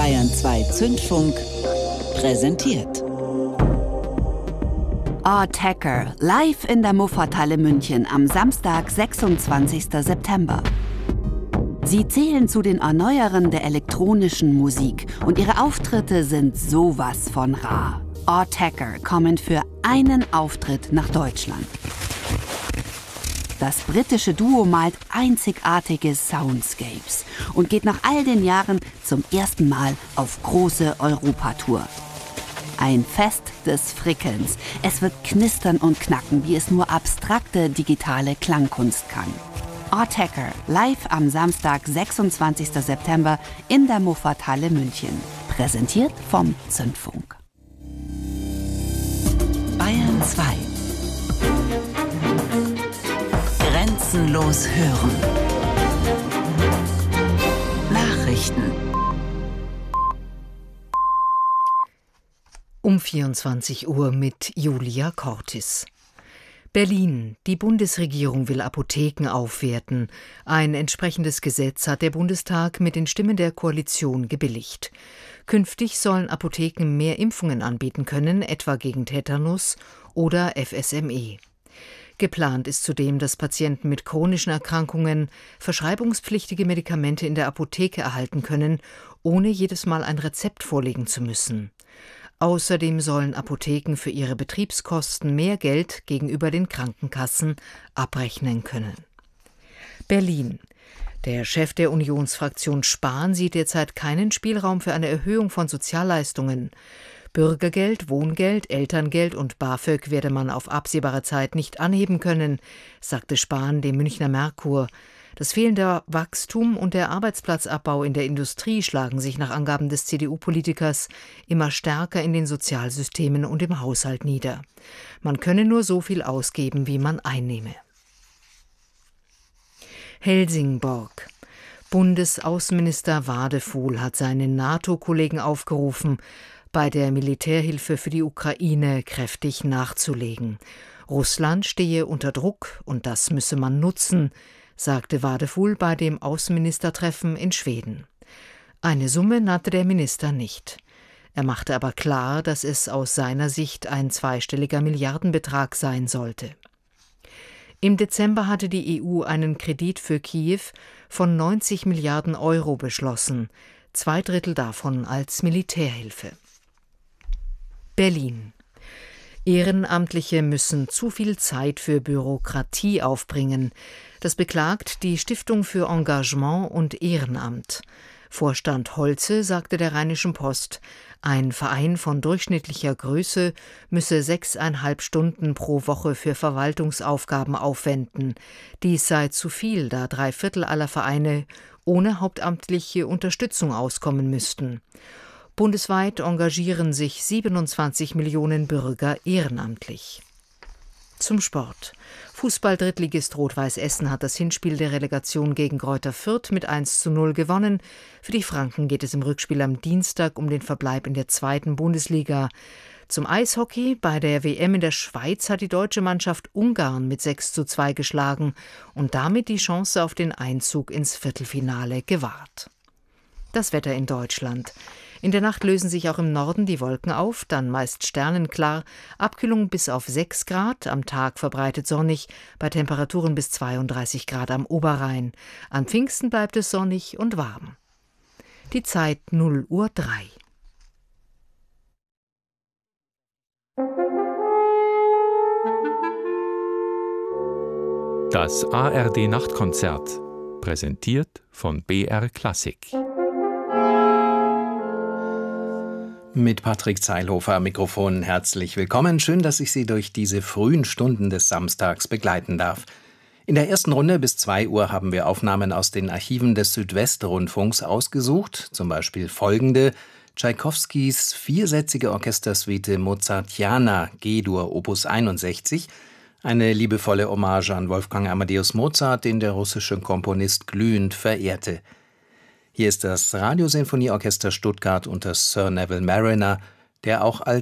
Bayern 2 Zündfunk präsentiert. Attacker, live in der Muffathalle München am Samstag, 26. September. Sie zählen zu den Erneuerern der elektronischen Musik und ihre Auftritte sind sowas von rar. Attacker kommen für einen Auftritt nach Deutschland. Das britische Duo malt einzigartige Soundscapes und geht nach all den Jahren zum ersten Mal auf große Europatour. Ein Fest des Frickelns. Es wird knistern und knacken, wie es nur abstrakte digitale Klangkunst kann. Attacker, live am Samstag, 26. September in der Muffathalle München. Präsentiert vom Zündfunk. Bayern 2. Grenzenlos hören. Nachrichten. Um 24 Uhr mit Julia Cortis. Berlin. Die Bundesregierung will Apotheken aufwerten. Ein entsprechendes Gesetz hat der Bundestag mit den Stimmen der Koalition gebilligt. Künftig sollen Apotheken mehr Impfungen anbieten können, etwa gegen Tetanus oder FSME. Geplant ist zudem, dass Patienten mit chronischen Erkrankungen verschreibungspflichtige Medikamente in der Apotheke erhalten können, ohne jedes Mal ein Rezept vorlegen zu müssen. Außerdem sollen Apotheken für ihre Betriebskosten mehr Geld gegenüber den Krankenkassen abrechnen können. Berlin. Der Chef der Unionsfraktion Spahn sieht derzeit keinen Spielraum für eine Erhöhung von Sozialleistungen. Bürgergeld, Wohngeld, Elterngeld und BAföG werde man auf absehbare Zeit nicht anheben können, sagte Spahn dem Münchner Merkur. Das fehlende Wachstum und der Arbeitsplatzabbau in der Industrie schlagen sich nach Angaben des CDU-Politikers immer stärker in den Sozialsystemen und im Haushalt nieder. Man könne nur so viel ausgeben, wie man einnehme. Helsingborg. Bundesaußenminister Wadefuhl hat seinen NATO-Kollegen aufgerufen, bei der Militärhilfe für die Ukraine kräftig nachzulegen. Russland stehe unter Druck und das müsse man nutzen, sagte Wadefuhl bei dem Außenministertreffen in Schweden. Eine Summe nannte der Minister nicht. Er machte aber klar, dass es aus seiner Sicht ein zweistelliger Milliardenbetrag sein sollte. Im Dezember hatte die EU einen Kredit für Kiew von 90 Milliarden Euro beschlossen, 2/3 davon als Militärhilfe. Berlin. Ehrenamtliche müssen zu viel Zeit für Bürokratie aufbringen. Das beklagt die Stiftung für Engagement und Ehrenamt. Vorstand Holze sagte der Rheinischen Post, ein Verein von durchschnittlicher Größe müsse 6,5 Stunden pro Woche für Verwaltungsaufgaben aufwenden. Dies sei zu viel, da 3/4 aller Vereine ohne hauptamtliche Unterstützung auskommen müssten. Bundesweit engagieren sich 27 Millionen Bürger ehrenamtlich. Zum Sport. Fußball-Drittligist Rot-Weiß Essen hat das Hinspiel der Relegation gegen Greuther Fürth mit 1:0 gewonnen. Für die Franken geht es im Rückspiel am Dienstag um den Verbleib in der 2. Bundesliga. Zum Eishockey. Bei der WM in der Schweiz hat die deutsche Mannschaft Ungarn mit 6:2 geschlagen und damit die Chance auf den Einzug ins Viertelfinale gewahrt. Das Wetter in Deutschland. In der Nacht lösen sich auch im Norden die Wolken auf, dann meist sternenklar, Abkühlung bis auf 6 Grad, am Tag verbreitet sonnig, bei Temperaturen bis 32 Grad am Oberrhein. An Pfingsten bleibt es sonnig und warm. Die Zeit 0:03 Uhr. Das ARD-Nachtkonzert, präsentiert von BR Klassik. Mit Patrick Zeilhofer am Mikrofon herzlich willkommen. Schön, dass ich Sie durch diese frühen Stunden des Samstags begleiten darf. In der ersten Runde bis 2 Uhr haben wir Aufnahmen aus den Archiven des Südwestrundfunks ausgesucht, zum Beispiel folgende: Tschaikowskis viersätzige Orchestersuite Mozartiana G-Dur Opus 61, eine liebevolle Hommage an Wolfgang Amadeus Mozart, den der russische Komponist glühend verehrte. Hier ist das Radiosinfonieorchester Stuttgart unter Sir Neville Marriner, der auch als